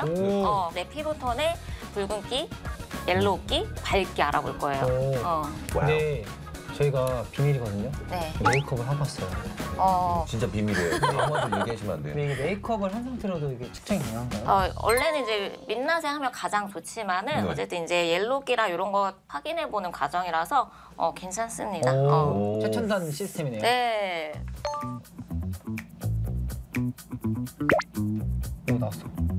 내 피부톤의 붉은기, 옐로우기, 밝기 알아볼 거예요. 근데 저희가 비밀이거든요. 네. 메이크업을 하고 왔어요. 진짜 비밀이에요. 아무한테 얘기하시면 안 돼요. 근데 이게 메이크업을 한 상태로도 이게 측정이 가능한가요? 원래는 이제 민낯에 하면 가장 좋지만은 어쨌든 이제 옐로우기랑 이런 거 확인해보는 과정이라서 괜찮습니다. 최첨단 시스템이네요. 네. 오, 나왔어.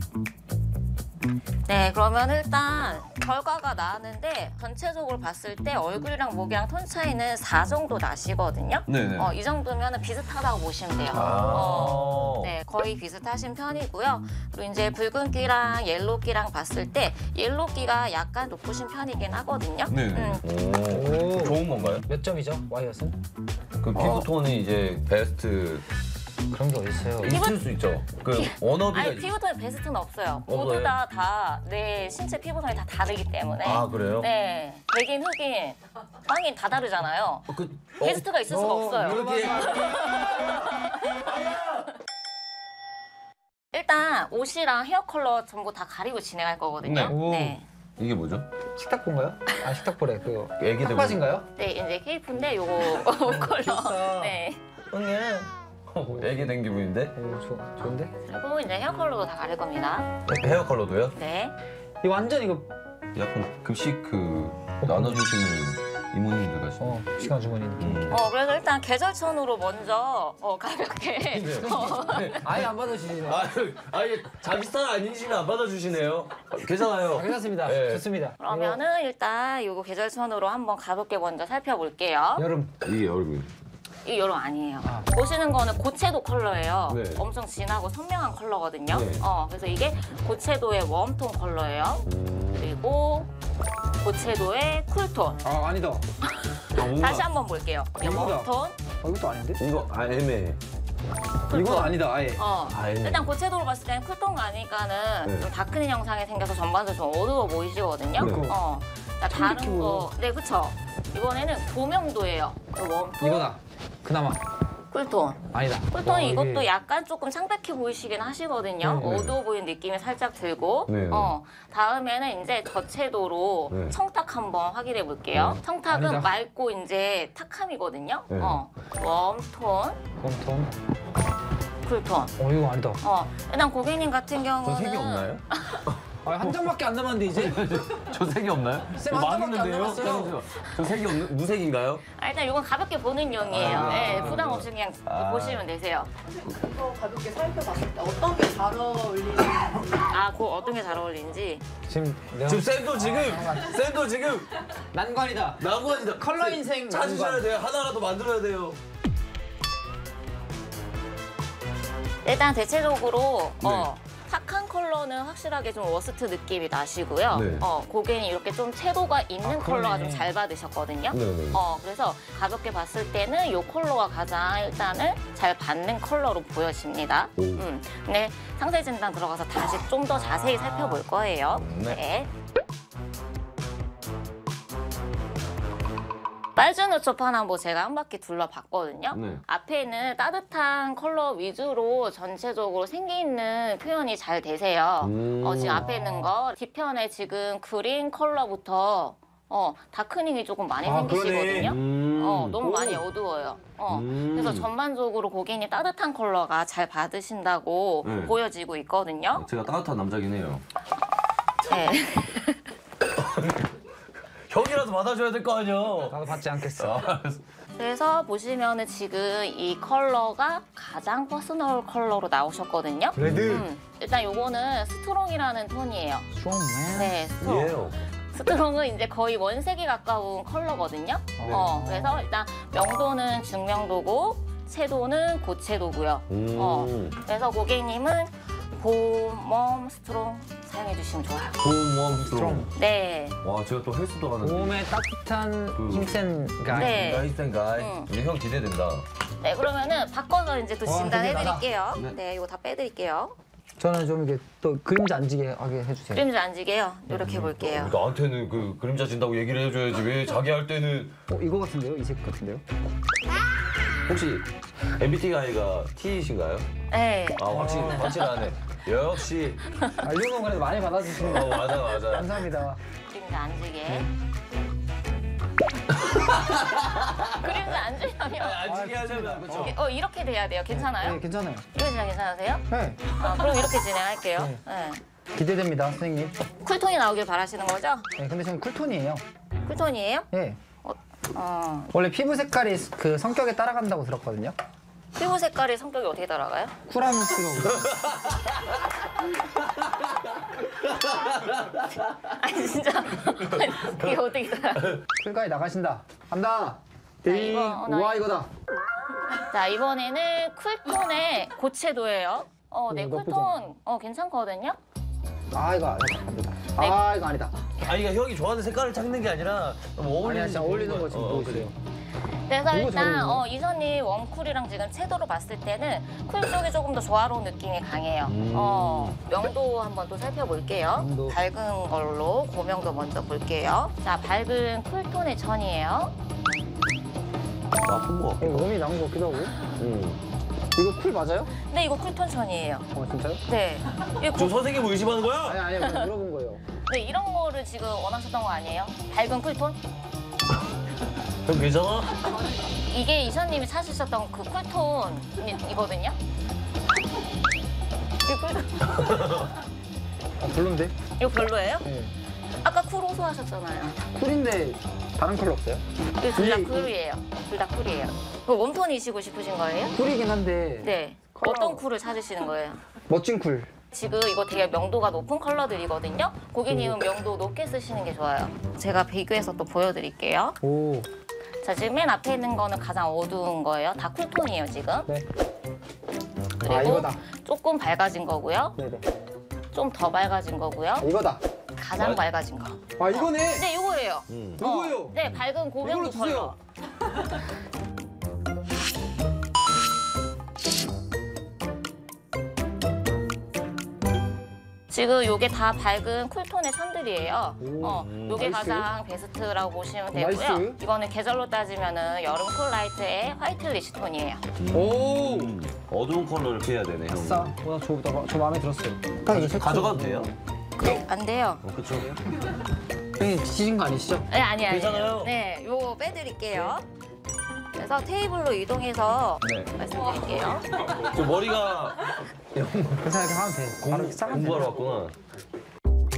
네, 그러면 일단 결과가 나왔는데 전체적으로 봤을 때 얼굴이랑 목이랑 톤 차이는 4 정도 나시거든요. 네네. 이 정도면 비슷하다고 보시면 돼요. 네, 거의 비슷하신 편이고요. 그리고 이제 붉은기랑 옐로우기랑 봤을 때 옐로우기가 약간 높으신 편이긴 하거든요. 네네. 좋은 건가요? 몇 점이죠? 와이엇은? 그 피부톤이 이제 베스트 그런 게 어딨어요? 있을 수 있죠. 그 워너비가 아니, 피부톤 베스트는 없어요. 모두 없어요? 다 내 신체 피부톤이 다 다르기 때문에. 아, 그래요? 네. 백인, 흑인, 빵인 다 다르잖아요. 베스트가 있을 수가 없어요. 이렇게 일단 옷이랑 헤어 컬러 전부 다 가리고 진행할 거거든요. 네. 이게 뭐죠? 식탁보인가요? 아, 식탁보래. 그 애기들 탁바지인가요? 네, 이제 케이프인데 요거 컬러. 귀엽다. 네. 애기 된 기분인데? 오, 좋은데? 그리고 이제 헤어 컬러도 다 가릴 겁니다. 헤어 컬러도요? 네. 이 완전 이거 약간 급식 나눠주시는 이모님들 같이. 시간 주머니 느낌. 그래서 일단 계절천으로 먼저 가볍게. 아예 안 받아주시네요. 아예 자기 스타일 아니시면 안 받아주시네요. 괜찮아요. 괜찮습니다. 네. 좋습니다. 그러면은 일단 요거 계절천으로 한번 가볍게 먼저 살펴볼게요. 여름. 이게 얼굴. 이 여름 아니에요. 보시는 거는 고채도 컬러예요. 네. 엄청 진하고 선명한 컬러거든요. 네. 그래서 이게 고채도의 웜톤 컬러예요. 그리고 고채도의 쿨톤. 아, 아니다. 다시 한번 볼게요. 이거다. 웜톤, 이것도 아닌데? 이거 애매해. 이건 아니다, 아예. 애매해. 일단 고채도로 봤을 때는 쿨톤 가니까는 네. 좀 다크닝 형상이 생겨서 전반적으로 좀 어두워 보이시거든요. 네. 자, 다른 거, 네, 그쵸. 이번에는 고명도예요. 웜톤, 이거다. 그나마. 쿨톤. 아니다. 쿨톤 이게- 이것도 약간 조금 창백해 보이시긴 하시거든요. 네. 어두워 보이는 느낌이 살짝 들고. 네. 다음에는 이제 저채도로 네. 청탁 한번 확인해 볼게요. 청탁은 아니다. 맑고 이제 탁함이거든요. 네. 웜톤, 웜톤. 쿨톤. 이거 아니다. 일단 고객님 같은 경우는 저 색이 없나요? 한 장밖에 안 남았는데, 이제? 저 색이 없나요? 쌤, 한 장밖에 안 남았어요. 저 색이 없는 무색인가요? 일단 이건 가볍게 보는 용이에요. 네, 부담 없이 그냥 보시면 되세요. 이거 가볍게 살펴봤을 때 어떤 게 잘 어울리는지 그 어떤 게 잘 어울리는지. 지금 내가 쌤도 지금 난관이다. 나무아니다. 컬러 인생 찾으셔야 난관. 돼요. 하나라도 만들어야 돼요. 일단 대체적으로 네. 탁한 컬러는 확실하게 좀 워스트 느낌이 나시고요. 네. 고객님 이렇게 좀 채도가 있는 컬러가 그러네. 좀 잘 받으셨거든요. 네네. 그래서 가볍게 봤을 때는 이 컬러가 가장 일단은 잘 받는 컬러로 보여집니다. 근데 상세 진단 들어가서 다시 좀 더 자세히 살펴볼 거예요. 네. 네. 빨주노초판 한번 제가 한 바퀴 둘러봤거든요. 네. 앞에는 따뜻한 컬러 위주로 전체적으로 생기있는 표현이 잘 되세요. 지금 앞에 있는 거 뒤편에 지금 그린 컬러부터 다크닝이 조금 많이 생기시거든요. 너무 많이 어두워요. 그래서 전반적으로 고객님 따뜻한 컬러가 잘 받으신다고 네. 보여지고 있거든요. 제가 따뜻한 남자긴 해요. 네. 형이라도 받아줘야 될 거 아니야. 나도 받지 않겠어. 그래서 보시면은 지금 이 컬러가 가장 퍼스널 컬러로 나오셨거든요. 레드. 일단 요거는 스트롱이라는 톤이에요. 스트롱맨. 네, 스트롱. 예요. 스트롱은 이제 거의 원색에 가까운 컬러거든요. 그래서 일단 명도는 중명도고 채도는 고채도고요. 그래서 고객님은 봄, 스트롱 사용해 주시면 좋아요. 봄웜 스트롱. 네. 와, 제가 또 헬스도 가는데. 봄에 따뜻한 힘센 가이. 네. 나이스 가이. 우리 형 기대된다. 네, 그러면은 바꿔서 이제 또 진단해 되게 드릴게요. 네. 네, 이거 다 빼드릴게요. 저는 좀 이게 또 그림자 안 지게 하게 해주세요. 그림자 안 지게요. 노력해 볼게요. 나한테는 그 그림자 진다고 얘기를 해줘야지. 왜 자기 할 때는. 이거 같은데요? 이 색 같은데요? 혹시 MBTI가 T이신가요? 네. 아 확실하네. 역시. 이런 건 그래도 많이 받아주시는 거 맞아. 감사합니다. 그림자 안 지게. 그림자 안 지려면 안 지게 하려면 그렇죠. 이렇게 돼야 돼요. 괜찮아요? 네, 괜찮아요. 이거 진짜 괜찮으세요? 네, 그럼 이렇게 진행할게요. 네. 네. 기대됩니다, 선생님. 쿨톤이 나오길 바라시는 거죠? 네, 근데 저는 쿨톤이에요. 쿨톤이에요? 네. 어. 원래 피부 색깔이 그 성격에 따라간다고 들었거든요. 피부 색깔이 성격이 어떻게 따라가요? 쿨한 피부. 아니 진짜 이게 어떻게 따라? 쿨가에 나가신다. 간다. 이거, 나 이거다. 자 이번에는 쿨톤의 고채도예요. 네 나쁘지 쿨톤 괜찮거든요. 이거 아니다. 네. 이거 아니다. 아니 그러니까 형이 좋아하는 색깔을 찾는 게 아니라 어울리는 아니야, 진짜 어울리는 거 지금 보고 있어요. 그래서 이거 일단 잘 어울리네. 이선님 웜쿨이랑 지금 채도로 봤을 때는 쿨 쪽이 조금 더 조화로운 느낌이 강해요. 명도 한번 또 살펴볼게요. 명도. 밝은 걸로 고명도 먼저 볼게요. 자 밝은 쿨톤의 천이에요. 나쁜 거. 웜이 나온 것 같기도 하고. 이거 쿨 맞아요? 네 이거 쿨톤 천이에요. 진짜요? 네. 이거 저 선생님 뭐 의심하는 거야? 아니, 그냥 물어본 거예요. 네, 이런 거를 지금 원하셨던 거 아니에요? 밝은 쿨톤? 형 괜찮아? 이게 이선님이 찾으셨던 그 쿨톤이거든요? 별론데? 이거 별로예요? 네. 아까 쿨 호소하셨잖아요. 쿨인데 다른 컬러 없어요? 이거 둘 다 쿨이에요. 둘 다 쿨이에요. 그 웜톤이시고 싶으신 거예요? 쿨이긴 한데 네. 컬러- 어떤 쿨을 찾으시는 거예요? 멋진 쿨. 지금 이거 되게 명도가 높은 컬러들이거든요? 고객님은 명도 높게 쓰시는 게 좋아요. 제가 비교해서 또 보여드릴게요. 오. 자, 지금 맨 앞에 있는 거는 가장 어두운 거예요. 다 쿨톤이에요, 지금. 네. 그리고 이거다. 조금 밝아진 거고요. 네네. 좀 더 밝아진 거고요. 이거다. 가장 밝아진 거. 이거네. 네, 이거예요. 이거예요. 네, 밝은 고명도 이걸로 주세요. 컬러. 지금 요게 다 밝은 쿨톤의 선들이에요. 요게 나이스. 가장 베스트라고 보시면 되고요. 나이스. 이거는 계절로 따지면은 여름 쿨라이트의 화이트 리시 톤이에요. 오. 어두운 컬러를 피해야 되네 형. 싸. 저 마음에 들었어요. 딱 이 색깔. 가져가도 돼요? 안 돼요. 그쵸? 형님 지신 거 아니시죠? 네, 아니에요. 괜찮아요? 네, 요거 빼드릴게요. 그래서 테이블로 이동해서 네. 말씀드릴게요. 저 머리가 괜찮아, 이렇게 하면 돼. 바로 이렇게 싸면 공부하러 돼. 왔구나.